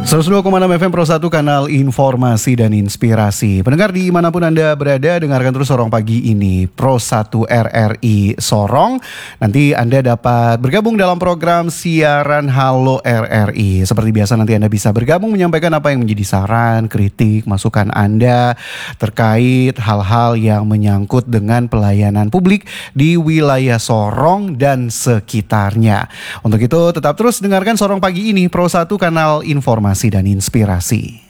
102,6 FM Pro 1 kanal informasi dan inspirasi. Pendengar dimanapun Anda berada, dengarkan terus Sorong Pagi ini Pro 1 RRI Sorong. Nanti Anda dapat bergabung dalam program siaran Halo RRI. Seperti biasa nanti Anda bisa bergabung menyampaikan apa yang menjadi saran, kritik, masukan Anda terkait hal-hal yang menyangkut dengan pelayanan publik di wilayah Sorong dan sekitarnya. Untuk itu tetap terus dengarkan Sorong Pagi ini Pro 1 kanal informasi dan inspirasi.